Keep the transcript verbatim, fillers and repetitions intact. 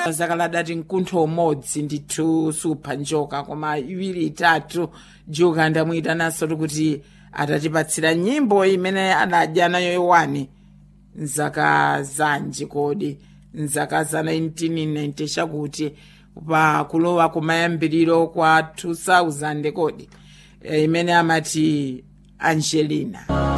zakaladati mkuntho umodzi ndithu supha njoka koma iwiri itatu juga ndamuyitanaso kuti atatipatsira nyimbo imene adadya nayo iwani nzaka zanji kodi nzaka za nineteen ninety chakuti pa kulowa kumayambiriro kwa two thousand kodi imene amati Angelina.